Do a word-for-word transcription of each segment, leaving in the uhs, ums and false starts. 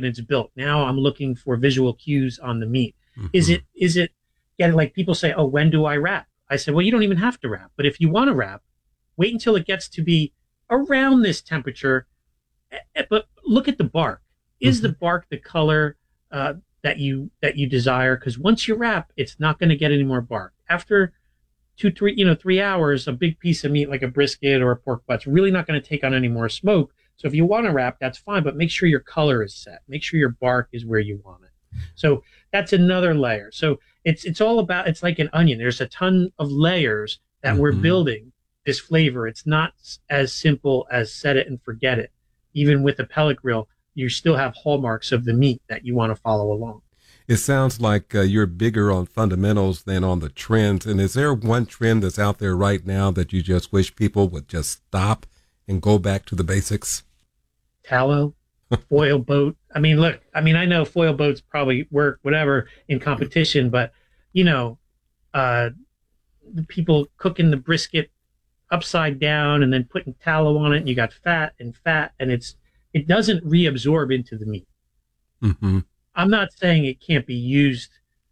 and it's built. Now I'm looking for visual cues on the meat. Mm-hmm. Is it, is it getting like people say, oh, when do I wrap? I said, well, you don't even have to wrap. But if you want to wrap, wait until it gets to be around this temperature. But look at the bark. Is mm-hmm. the bark the color uh, that you that you desire? Because once you wrap, it's not going to get any more bark. After two, three, you know, three hours, a big piece of meat like a brisket or a pork butt's really not going to take on any more smoke. So if you want to wrap, that's fine, but make sure your color is set. Make sure your bark is where you want it. So that's another layer. So it's it's all about, it's like an onion. There's a ton of layers that mm-hmm. we're building this flavor. It's not as simple as set it and forget it. Even with a pellet grill, you still have hallmarks of the meat that you want to follow along. It sounds like uh, you're bigger on fundamentals than on the trends. And is there one trend that's out there right now that you just wish people would just stop and go back to the basics? Tallow, foil boat. I mean, look, I mean, I know foil boats probably work, whatever, in competition, but, you know, uh, the people cooking the brisket upside down and then putting tallow on it, and you got fat and fat, and it's it doesn't reabsorb into the meat. Mm-hmm. I'm not saying it can't be used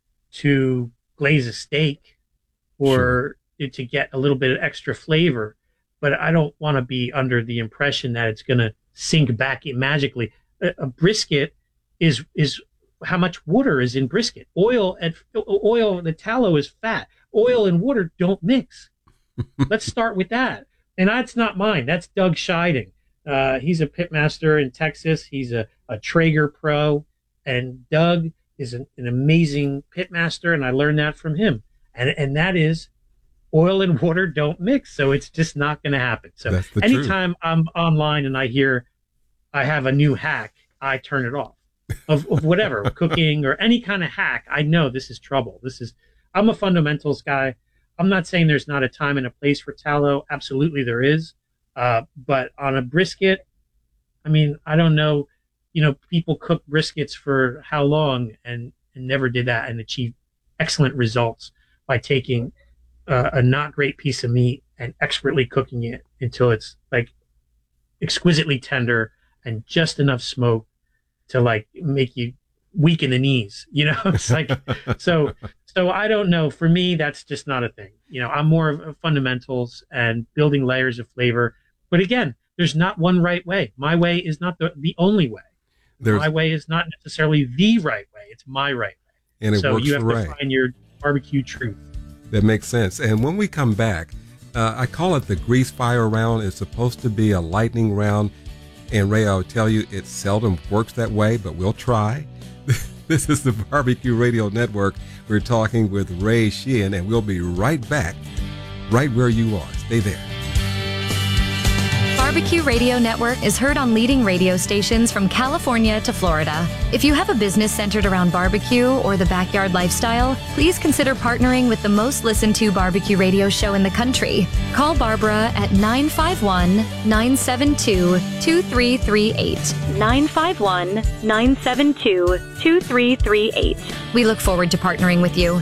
to glaze a steak or sure. to get a little bit of extra flavor, but I don't want to be under the impression that it's going to sink back in magically. A, a brisket is is how much water is in brisket. Oil and oil, the tallow is fat. Oil and water don't mix. Let's start with that. And that's not mine. That's Doug Scheiding. Uh, he's a pitmaster in Texas. He's a, a Traeger pro. And Doug is an, an amazing pitmaster, and I learned that from him. And and that is oil and water don't mix. So it's just not going to happen. So anytime truth. I'm online and I hear I have a new hack, I turn it off. Of, of whatever, cooking or any kind of hack, I know this is trouble. This is, I'm a fundamentals guy. I'm not saying there's not a time and a place for tallow. Absolutely there is. Uh, but on a brisket, I mean, I don't know, you know, people cook briskets for how long and, and never did that and achieved excellent results by taking uh, a not great piece of meat and expertly cooking it until it's like exquisitely tender and just enough smoke to like make you weak in the knees, you know. It's like, so, so I don't know. For me, that's just not a thing. You know, I'm more of fundamentals and building layers of flavor. But again, there's not one right way. My way is not the, the only way. There's, my way is not necessarily the right way. It's my right way. And it so works you have right. to find your barbecue truth. That makes sense. And when we come back, uh, I call it the grease fire round. It's supposed to be a lightning round. And Ray, I'll tell you, it seldom works that way, but we'll try. This is the Barbecue Radio Network. We're talking with Ray Sheehan, and we'll be right back, right where you are. Stay there. Barbecue Radio Network is heard on leading radio stations from California to Florida. If you have a business centered around barbecue or the backyard lifestyle, please consider partnering with the most listened to barbecue radio show in the country. Call Barbara at nine five one, nine seven two, two three three eight. nine five one, nine seven two, two three three eight. We look forward to partnering with you.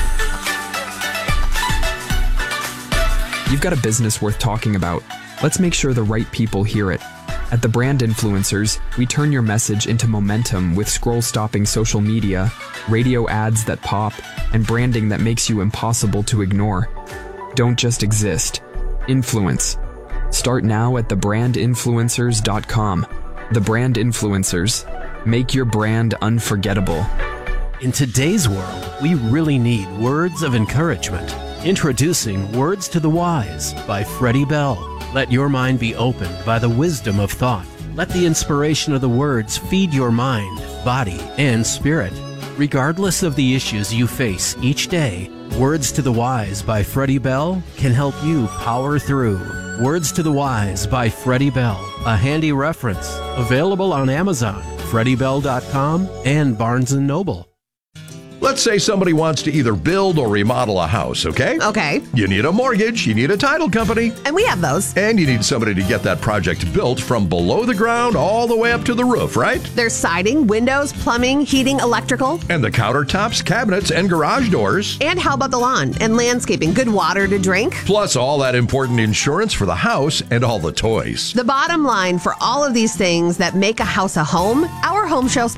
You've got a business worth talking about. Let's make sure the right people hear it. At The Brand Influencers, we turn your message into momentum with scroll-stopping social media, radio ads that pop, and branding that makes you impossible to ignore. Don't just exist. Influence. Start now at the brand influencers dot com. The Brand Influencers. Make your brand unforgettable. In today's world, we really need words of encouragement. Introducing Words to the Wise by Freddie Bell. Let your mind be opened by the wisdom of thought. Let the inspiration of the words feed your mind, body, and spirit. Regardless of the issues you face each day, Words to the Wise by Freddie Bell can help you power through. Words to the Wise by Freddie Bell, a handy reference. Available on Amazon, freddie bell dot com, and Barnes and Noble. Let's say somebody wants to either build or remodel a house, okay? Okay. You need a mortgage, you need a title company. And we have those. And you need somebody to get that project built from below the ground all the way up to the roof, right? There's siding, windows, plumbing, heating, electrical. And the countertops, cabinets, and garage doors. And how about the lawn and landscaping? Good water to drink? Plus all that important insurance for the house and all the toys. The bottom line for all of these things that make a house a home, our home show